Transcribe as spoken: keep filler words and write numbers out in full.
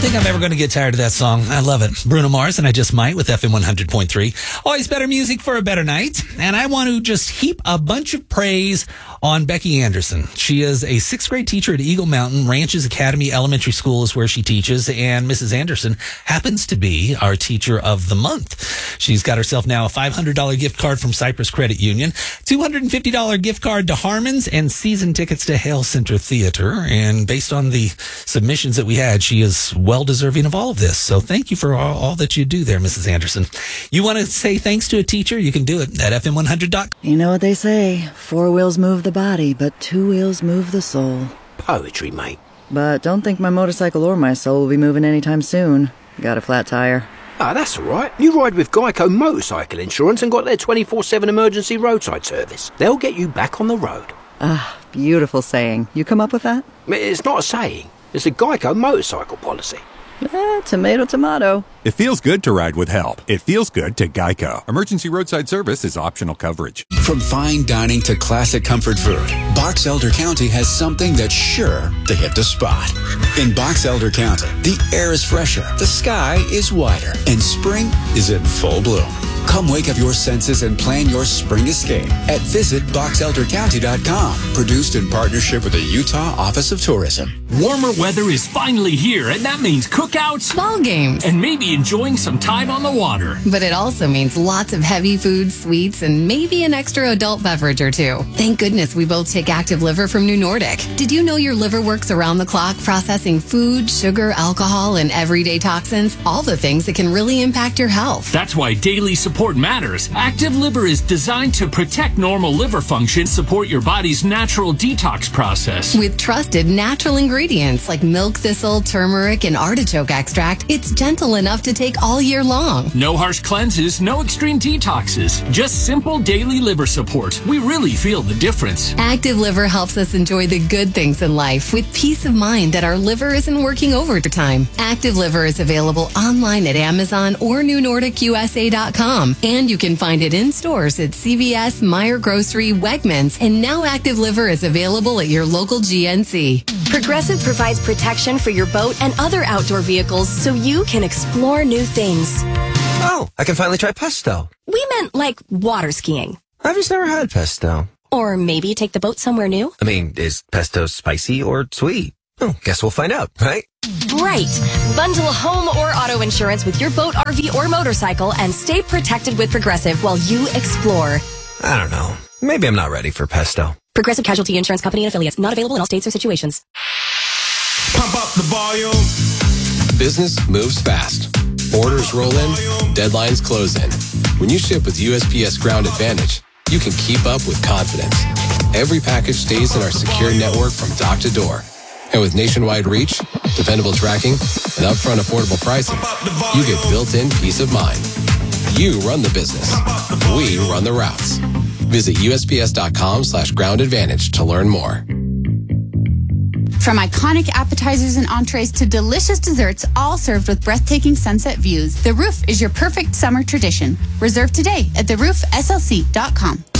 think I'm ever going to get tired of that song. I love it. Bruno Mars and I Just Might with F M one hundred point three. Always better music for a better night. And I want to just heap a bunch of praise on Becky Anderson. She is a sixth grade teacher at Eagle Mountain Ranches Academy Elementary School is where she teaches. And Missus Anderson happens to be our teacher of the month. She's got herself now a five hundred dollars gift card from Cypress Credit Union, two hundred fifty dollars gift card to Harmon's, and season tickets to Hale Center Theater. And based on the submissions that we had, she is well deserving of all of this. So thank you for all, all that you do there, Missus Anderson. You want to say thanks to a teacher? You can do it at F M one hundred dot com. You know what they say, four wheels move the body, but two wheels move the soul. Poetry, mate. But don't think my motorcycle or my soul will be moving anytime soon. Got a flat tire. Ah, that's all right. You ride with Geico Motorcycle Insurance and got their twenty-four seven emergency roadside service. They'll get you back on the road. Ah, beautiful saying. You come up with that? It's not a saying. It's a Geico motorcycle policy. Eh, tomato, tomato. It feels good to ride with help. It feels good to Geico. Emergency roadside service is optional coverage. From fine dining to classic comfort food, Box Elder County has something that's sure to hit the spot. In Box Elder County, the air is fresher, the sky is wider, and spring is in full bloom. Come wake up your senses and plan your spring escape at visit box elder county dot com. Produced in partnership with the Utah Office of Tourism. Warmer weather is finally here, and that means cookouts, ball games, and maybe enjoying some time on the water. But it also means lots of heavy food, sweets, and maybe an extra adult beverage or two. Thank goodness we both take Active Liver from New Nordic. Did you know your liver works around the clock processing food, sugar, alcohol, and everyday toxins? All the things that can really impact your health. That's why daily support matters. Active Liver is designed to protect normal liver function, support your body's natural detox process. With trusted natural ingredients like milk thistle, turmeric, and artichoke extract, it's gentle enough to take all year long. No harsh cleanses, no extreme detoxes, just simple daily liver support. We really feel the difference. Active Liver helps us enjoy the good things in life with peace of mind that our liver isn't working overtime. Active Liver is available online at Amazon or new nordic U S A dot com. And you can find it in stores at C V S, Meijer Grocery, Wegmans, and now Active Liver is available at your local G N C. Progressive provides protection for your boat and other outdoor vehicles so you can explore new things. Oh, I can finally try pesto. We meant like water skiing. I've just never had pesto. Or maybe take the boat somewhere new. I mean, is pesto spicy or sweet? Oh, guess we'll find out, right? Right. Bundle home or auto insurance with your boat, R V, or motorcycle and stay protected with Progressive while you explore. I don't know. Maybe I'm not ready for pesto. Progressive Casualty Insurance Company and affiliates. Not available in all states or situations. Pump up the volume. Business moves fast. Orders roll in, deadlines close in. When you ship with U S P S Ground Advantage, you can keep up with confidence. Every package stays in our secure network from dock to door. And with nationwide reach, dependable tracking, and upfront affordable pricing, you get built-in peace of mind. You run the business. We run the routes. Visit U S P S dot com slash ground advantage to learn more. From iconic appetizers and entrees to delicious desserts, all served with breathtaking sunset views, The Roof is your perfect summer tradition. Reserve today at the roof S L C dot com.